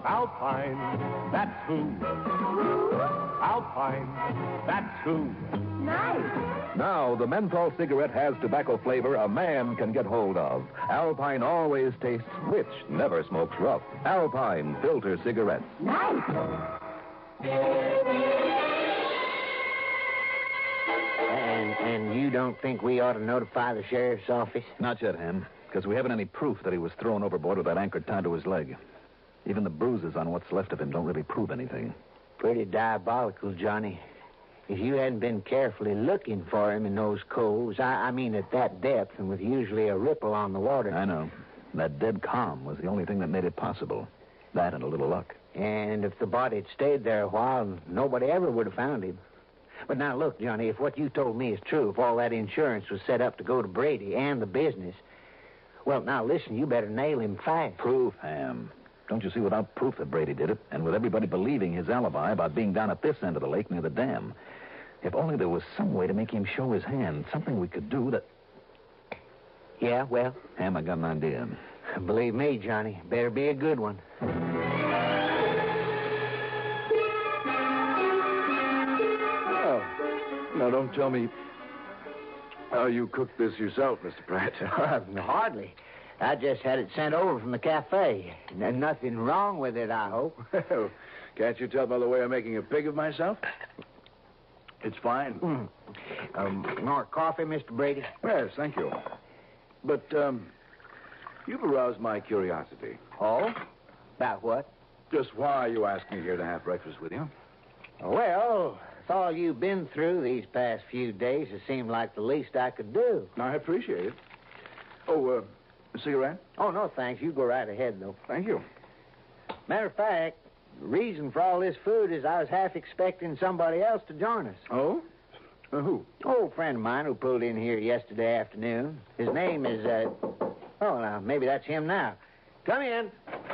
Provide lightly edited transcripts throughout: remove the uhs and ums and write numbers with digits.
Alpine, that's who. Alpine, that's who. Nice. Now, the menthol cigarette has tobacco flavor a man can get hold of. Alpine always tastes rich, never smokes rough. Alpine filter cigarettes. Nice. And you don't think we ought to notify the sheriff's office? Not yet, Ham, because we haven't any proof that he was thrown overboard with that anchor tied to his leg. Even the bruises on what's left of him don't really prove anything. Pretty diabolical, Johnny. If you hadn't been carefully looking for him in those coves, I mean at that depth and with usually a ripple on the water. I know. That dead calm was the only thing that made it possible. That and a little luck. And if the body had stayed there a while, nobody ever would have found him. But now look, Johnny, if what you told me is true, if all that insurance was set up to go to Brady and the business, well, now listen, you better nail him fast. Proof, Ham. Don't you see, without proof that Brady did it, and with everybody believing his alibi about being down at this end of the lake near the dam, if only there was some way to make him show his hand, something we could do that... Yeah, well? Ham, I got an idea. Believe me, Johnny, better be a good one. Now, don't tell me how you cooked this yourself, Mr. Pratt. Hardly. I just had it sent over from the cafe. Nothing wrong with it, I hope. Can't you tell by the way I'm making a pig of myself? It's fine. More coffee, Mr. Brady? Yes, thank you. But, you've aroused my curiosity. Oh? About what? Just why you asked me here to have breakfast with you. Well, with all you've been through these past few days, it seemed like the least I could do. I appreciate it. Oh, a cigarette? Oh, no, thanks. You go right ahead, though. Thank you. Matter of fact, the reason for all this food is I was half expecting somebody else to join us. Oh? Who? Old friend of mine who pulled in here yesterday afternoon. His name is, oh, now, maybe that's him now. Come in.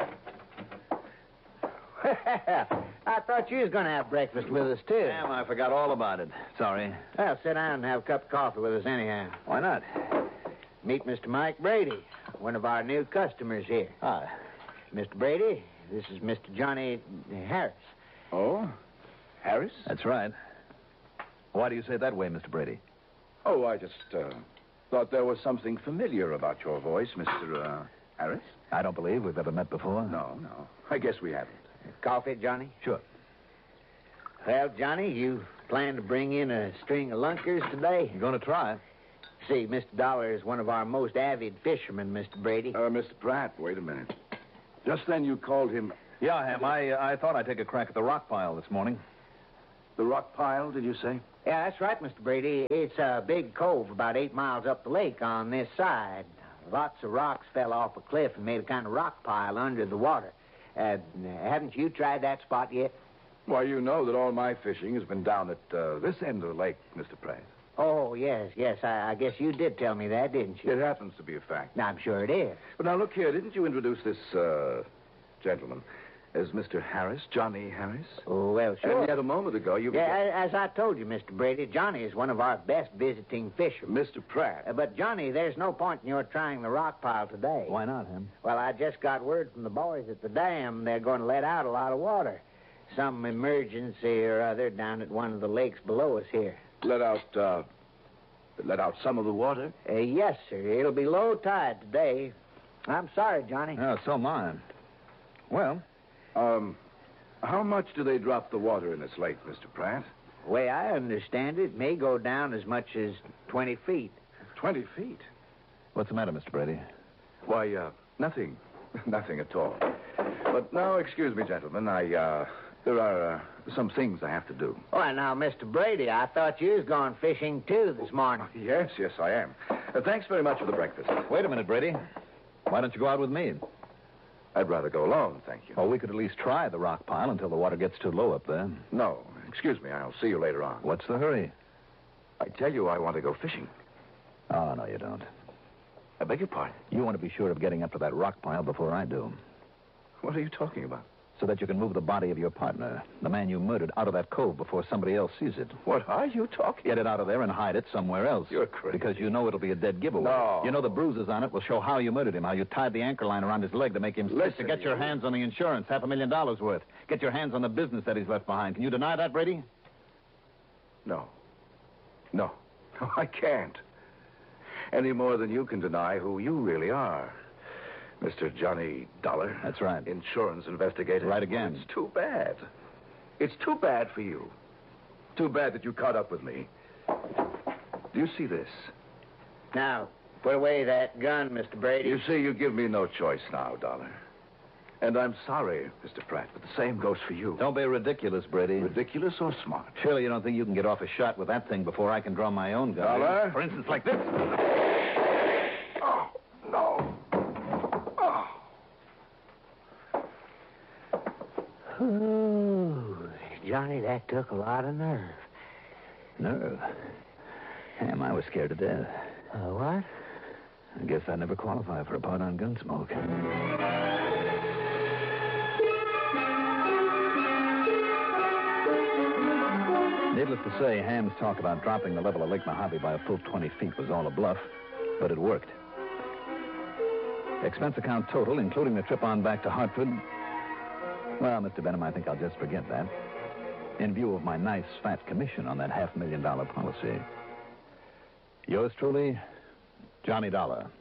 I thought you was going to have breakfast with us, too. Ham, I forgot all about it. Sorry. Well, sit down and have a cup of coffee with us anyhow. Why not? Meet Mr. Mike Brady, one of our new customers here. Hi. Mr. Brady, this is Mr. Johnny Harris. Oh? Harris? That's right. Why do you say it that way, Mr. Brady? Oh, I just, thought there was something familiar about your voice, Mr. Harris. I don't believe we've ever met before. No. I guess we haven't. Coffee, Johnny? Sure. Well, Johnny, you plan to bring in a string of lunkers today? You're going to try. See, Mr. Dollar is one of our most avid fishermen, Mr. Brady. Mr. Pratt, wait a minute. Just then you called him... Yeah, Ham, I thought I'd take a crack at the rock pile this morning. The rock pile, did you say? Yeah, that's right, Mr. Brady. It's a big cove about 8 miles up the lake on this side. Lots of rocks fell off a cliff and made a kind of rock pile under the water. Haven't you tried that spot yet? Why, you know that all my fishing has been down at this end of the lake, Mr. Pratt. Oh, yes. I guess you did tell me that, didn't you? It happens to be a fact. I'm sure it is. But now, look here. Didn't you introduce this, gentleman as Mr. Harris, Johnny Harris? Oh, well, sure. And yet a moment ago, you... Yeah, as I told you, Mr. Brady, Johnny is one of our best visiting fishermen. Mr. Pratt. But, Johnny, there's no point in your trying the rock pile today. Why not, Ham? Well, I just got word from the boys at the dam. They're going to let out a lot of water. Some emergency or other down at one of the lakes below us here. Let out some of the water? Yes, sir. It'll be low tide today. I'm sorry, Johnny. Oh, so am I. Well... how much do they drop the water in this lake, Mr. Pratt? The way I understand it, may go down as much as 20 feet. 20 feet? What's the matter, Mr. Brady? Why, nothing. Nothing at all. But now, excuse me, gentlemen, there are some things I have to do. Well, now, Mr. Brady, I thought you was going fishing, too, this morning. Yes, I am. Thanks very much for the breakfast. Wait a minute, Brady. Why don't you go out with me? I'd rather go alone, thank you. Well, we could at least try the rock pile until the water gets too low up there. No, excuse me, I'll see you later on. What's the hurry? I tell you, I want to go fishing. Oh, no, you don't. I beg your pardon? You want to be sure of getting up to that rock pile before I do. What are you talking about? so that you can move the body of your partner, the man you murdered, out of that cove before somebody else sees it. What are you talking? Get it out of there and hide it somewhere else. You're crazy. Because you know it'll be a dead giveaway. No. You know the bruises on it will show how you murdered him, how you tied the anchor line around his leg to make him sick, to get your hands on the insurance, $500,000 worth. Get your hands on the business that he's left behind. Can you deny that, Brady? No. No, I can't. Any more than you can deny who you really are. Mr. Johnny Dollar. That's right. Insurance investigator. Right again. It's too bad. It's too bad for you. Too bad that you caught up with me. Do you see this? Now, put away that gun, Mr. Brady. You see, you give me no choice now, Dollar. And I'm sorry, Mr. Pratt, but the same goes for you. Don't be ridiculous, Brady. Ridiculous or smart? Surely you don't think you can get off a shot with that thing before I can draw my own gun. Dollar? For instance, like this. Oh, no. Oh. Ooh, Johnny, that took a lot of nerve. Nerve? Ham, I was scared to death. What? I guess I never qualify for a part on Gunsmoke. Needless to say, Ham's talk about dropping the level of Lake Mojave by a full 20 feet was all a bluff, but it worked. Expense account total, including the trip on back to Hartford. Well, Mr. Benham, I think I'll just forget that. In view of my nice fat commission on that $500,000 policy. Yours truly, Johnny Dollar.